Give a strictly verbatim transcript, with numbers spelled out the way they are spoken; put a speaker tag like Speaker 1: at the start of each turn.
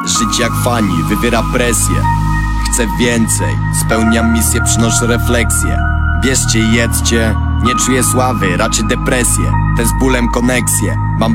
Speaker 1: Żyć jak fani, wywiera presję. Chcę więcej, spełniam misję, przynoszę refleksję. Bierzcie i jedzcie, nie czuję sławy, raczej depresję. Ten z bólem koneksję, mam